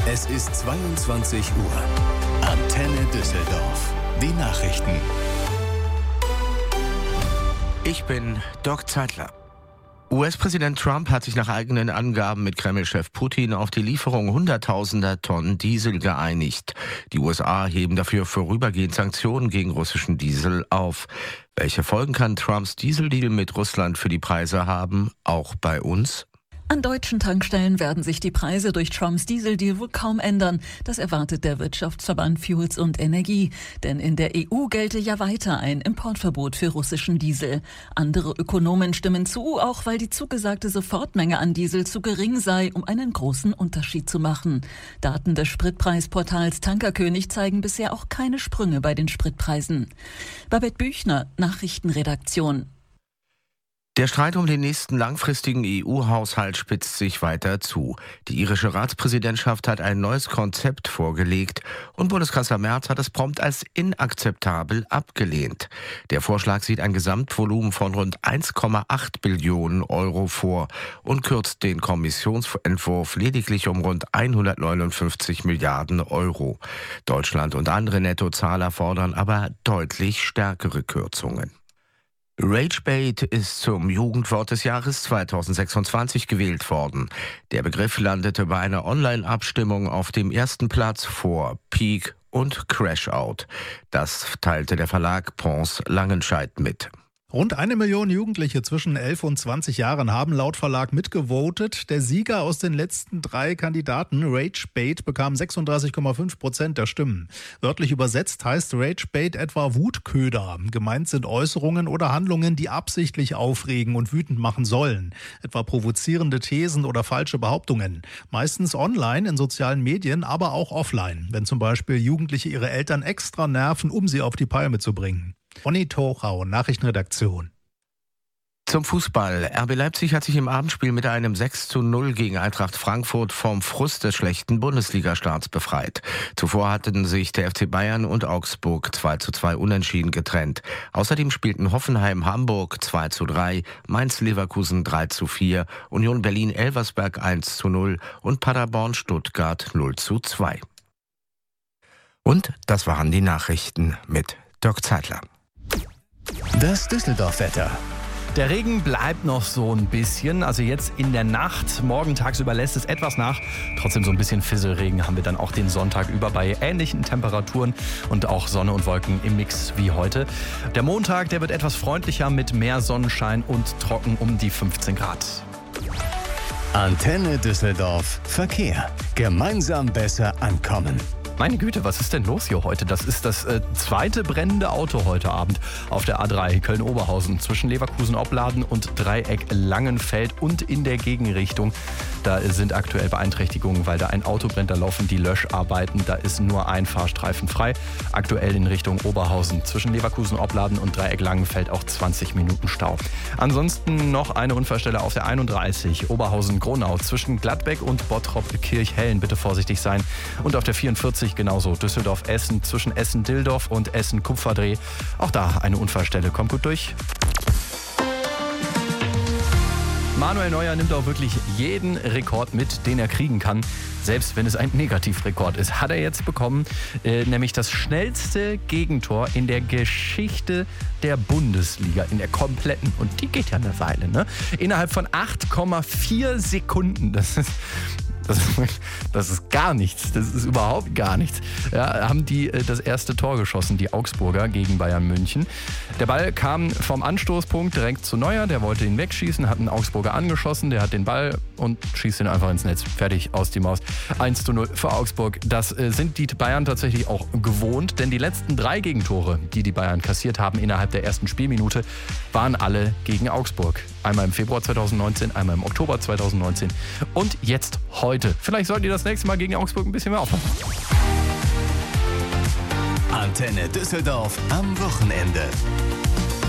Es ist 22 Uhr. Antenne Düsseldorf. Die Nachrichten. Ich bin Doc Zeitler. US-Präsident Trump hat sich nach eigenen Angaben mit Kreml-Chef Putin auf die Lieferung hunderttausender Tonnen Diesel geeinigt. Die USA heben dafür vorübergehend Sanktionen gegen russischen Diesel auf. Welche Folgen kann Trumps Dieseldeal mit Russland für die Preise haben, auch bei uns? An deutschen Tankstellen werden sich die Preise durch Trumps Dieseldeal wohl kaum ändern. Das erwartet der Wirtschaftsverband Fuels und Energie. Denn in der EU gelte ja weiter ein Importverbot für russischen Diesel. Andere Ökonomen stimmen zu, auch weil die zugesagte Sofortmenge an Diesel zu gering sei, um einen großen Unterschied zu machen. Daten des Spritpreisportals Tankerkönig zeigen bisher auch keine Sprünge bei den Spritpreisen. Babette Büchner, Nachrichtenredaktion. Der Streit um den nächsten langfristigen EU-Haushalt spitzt sich weiter zu. Die irische Ratspräsidentschaft hat ein neues Konzept vorgelegt und Bundeskanzler Merz hat es prompt als inakzeptabel abgelehnt. Der Vorschlag sieht ein Gesamtvolumen von rund 1,8 Billionen Euro vor und kürzt den Kommissionsentwurf lediglich um rund 159 Milliarden Euro. Deutschland und andere Nettozahler fordern aber deutlich stärkere Kürzungen. Ragebait ist zum Jugendwort des Jahres 2026 gewählt worden. Der Begriff landete bei einer Online-Abstimmung auf dem ersten Platz vor Peak und Crashout. Das teilte der Verlag Pons Langenscheidt mit. Rund 1 Million Jugendliche zwischen 11 und 20 Jahren haben laut Verlag mitgevotet. Der Sieger aus den letzten 3 Kandidaten, Ragebait, bekam 36,5% der Stimmen. Wörtlich übersetzt heißt Ragebait etwa Wutköder. Gemeint sind Äußerungen oder Handlungen, die absichtlich aufregen und wütend machen sollen. Etwa provozierende Thesen oder falsche Behauptungen. Meistens online, in sozialen Medien, aber auch offline. Wenn zum Beispiel Jugendliche ihre Eltern extra nerven, um sie auf die Palme zu bringen. Ronny Tochau, Nachrichtenredaktion. Zum Fußball. RB Leipzig hat sich im Abendspiel mit einem 6:0 gegen Eintracht Frankfurt vom Frust des schlechten Bundesliga-Starts befreit. Zuvor hatten sich der FC Bayern und Augsburg 2:2 unentschieden getrennt. Außerdem spielten Hoffenheim Hamburg 2:3, Mainz Leverkusen 3:4, Union Berlin Elversberg 1:0 und Paderborn Stuttgart 0:2. Und das waren die Nachrichten mit Doc Zeitler. Das Düsseldorf-Wetter. Der Regen bleibt noch so ein bisschen, also jetzt in der Nacht. Morgen tagsüber lässt es etwas nach. Trotzdem so ein bisschen Fisselregen haben wir dann auch den Sonntag über bei ähnlichen Temperaturen und auch Sonne und Wolken im Mix wie heute. Der Montag, der wird etwas freundlicher mit mehr Sonnenschein und trocken um die 15 Grad. Antenne Düsseldorf. Verkehr. Gemeinsam besser ankommen. Meine Güte, was ist denn los hier heute? Das ist das zweite brennende Auto heute Abend auf der A3 Köln-Oberhausen zwischen Leverkusen-Opladen und Dreieck Langenfeld und in der Gegenrichtung. Da sind aktuell Beeinträchtigungen, weil da ein Auto brennt, da laufen die Löscharbeiten. Da ist nur ein Fahrstreifen frei. Aktuell in Richtung Oberhausen zwischen Leverkusen-Opladen und Dreieck Langenfeld auch 20 Minuten Stau. Ansonsten noch eine Unfallstelle auf der 31 Oberhausen-Gronau zwischen Gladbeck und Bottrop-Kirchhellen. Bitte vorsichtig sein. Und auf der 44 genauso Düsseldorf-Essen zwischen Essen-Dildorf und Essen-Kupferdreh. Auch da eine Unfallstelle. Kommt gut durch. Manuel Neuer nimmt auch wirklich jeden Rekord mit, den er kriegen kann, selbst wenn es ein Negativrekord ist. Hat er jetzt bekommen, nämlich das schnellste Gegentor in der Geschichte der Bundesliga, in der kompletten. Und die geht ja eine Weile, ne? Innerhalb von 8,4 Sekunden. Das ist gar nichts. Das ist überhaupt gar nichts. Ja, haben die das erste Tor geschossen, die Augsburger gegen Bayern München. Der Ball kam vom Anstoßpunkt direkt zu Neuer. Der wollte ihn wegschießen, hat einen Augsburger angeschossen. Der hat den Ball und schießt ihn einfach ins Netz. Fertig, aus die Maus. 1:0 für Augsburg. Das sind die Bayern tatsächlich auch gewohnt, denn die letzten 3 Gegentore, die die Bayern kassiert haben innerhalb der ersten Spielminute, waren alle gegen Augsburg. Einmal im Februar 2019, einmal im Oktober 2019 und jetzt heute. Vielleicht sollten die das nächste Mal gegen Augsburg ein bisschen mehr aufpassen. Antenne Düsseldorf am Wochenende.